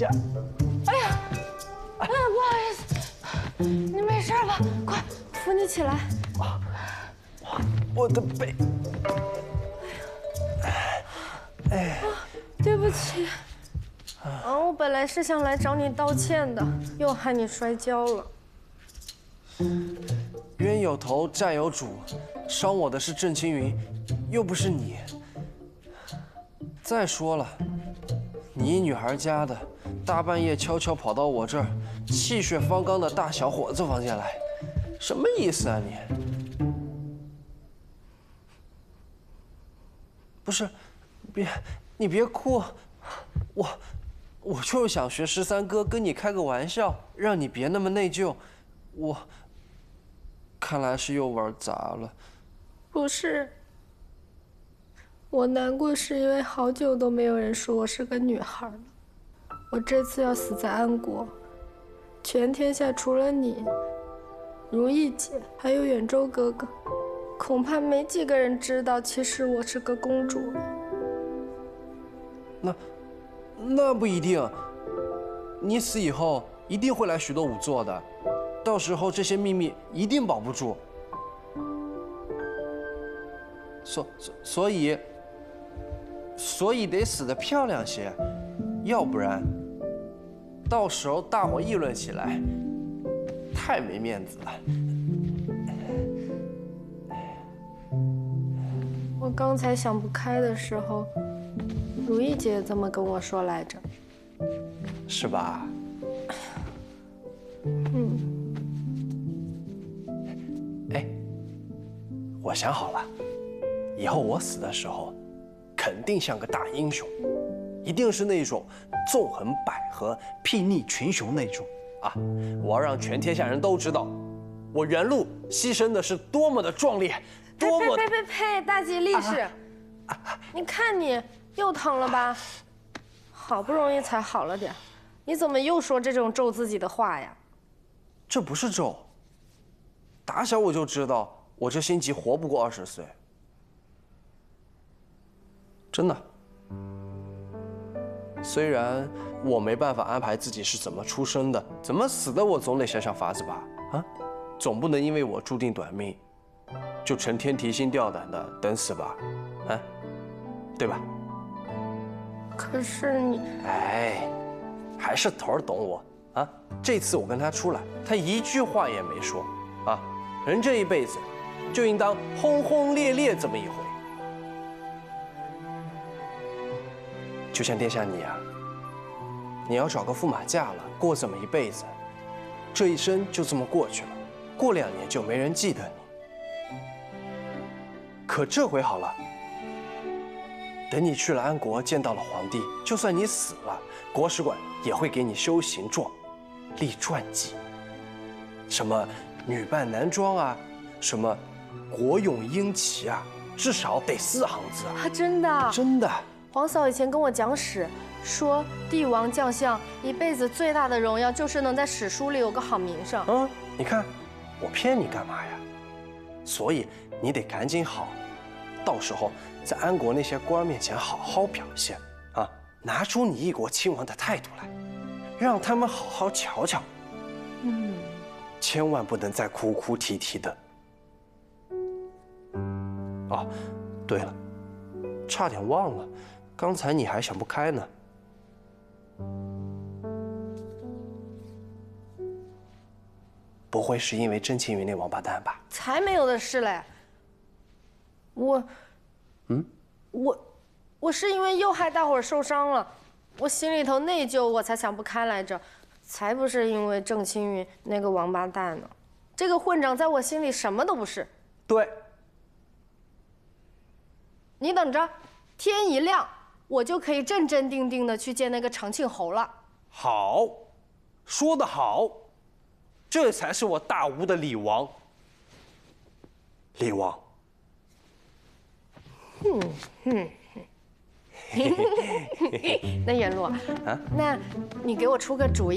下。 哎呀，不好意思，你没事吧？快扶你起来。 我的背。 对不起。我本来是想来找你道歉的，又害你摔跤了。 冤有头，债有主，伤我的是郑青云，又不是你。再说了，你一女孩家的，大半夜悄悄跑到我这儿，气血方刚的大小伙子房间来，什么意思啊你？不是，你别哭，我就是想学13哥跟你开个玩笑，让你别那么内疚。看来是又玩砸了。 不是，我难过是因为好久都没有人说我是个女孩了。我这次要死在安国，全天下除了你、如意姐还有远州哥哥，恐怕没几个人知道，其实我是个公主了。 那不一定，你死以后一定会来许多仵作的，到时候这些秘密一定保不住。所以得死得漂亮些，要不然到时候大伙议论起来，太没面子了。 我刚才想不开的时候，如意姐这么跟我说来着。 是吧？哎，我想好了，以后我死的时候，肯定像个大英雄，一定是那种纵横捭阖、睥睨群雄那种啊！我要让全天下人都知道，我袁路牺牲的是多么的壮烈，多么…… 呸！大吉利是，你看你又疼了吧？好不容易才好了点，你怎么又说这种咒自己的话呀？ 这不是咒，打小我就知道我这心急活不过20岁，真的。虽然我没办法安排自己是怎么出生的，怎么死的，我总得想想法子吧？啊，总不能因为我注定短命，就成天提心吊胆的等死吧？啊，对吧？ 可是你， 哎，还是头儿懂我啊！这次我跟他出来，他一句话也没说啊。人这一辈子，就应当轰轰烈烈这么一回。就像殿下你啊，你要找个驸马嫁了，过这么一辈子，这一生就这么过去了，过2年就没人记得你。可这回好了。等你去了安国，见到了皇帝，就算你死了，国史馆也会给你修形状、立传记。什么女扮男装啊，什么国勇英奇啊，至少得4行字啊！ 真的？ 真的。 皇嫂以前跟我讲史，说帝王将相一辈子最大的荣耀就是能在史书里有个好名声。 你看，我骗你干嘛呀？所以你得赶紧好，到时候在安国那些官面前好好表现啊，拿出你一国亲王的态度来，让他们好好瞧瞧。千万不能再哭哭啼啼的。哦，对了，差点忘了，刚才你还想不开呢。不会是因为郑青云那王八蛋吧？ 才没有的事嘞。我是因为又害大伙儿受伤了，我心里头内疚，我才想不开来着，才不是因为郑青云那个王八蛋呢。这个混账在我心里什么都不是。 对。 你等着，天一亮，我就可以镇镇定定的去见那个长庆侯了。 好，说得好，这才是我大吴的李王。李王。 那袁洛啊，那你给我出个主意。